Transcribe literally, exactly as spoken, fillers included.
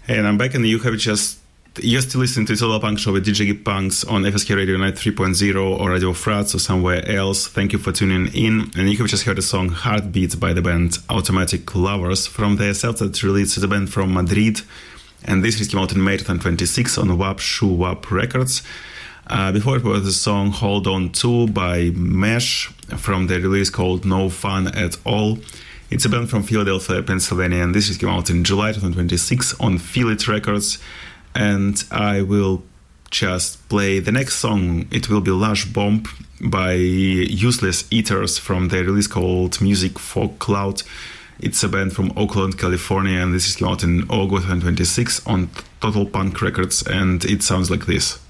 And I'm back, and you have just you're still listening to Total Punk Show with D J Punks on F S K Radio ninety-three point zero or Radio Frats or somewhere else. Thank you for tuning in. And you have just heard the song Heartbeats by the band Automatic Lovers from their self-titled release. It's a band from Madrid, and this release came out in May twenty twenty-six on W A P Shoe W A P Records. Uh, before it was the song Hold On To by Mesh from their release called No Fun At All. It's a band from Philadelphia, Pennsylvania, and this came out in July twenty twenty-six on Feel It Records. And I will just play the next song. It will be Lush Bomb by Useless Eaters from their release called Music for Cloud. It's a band from Oakland, California, and this came out in August twenty twenty-six on Total Punk Records, and it sounds like this.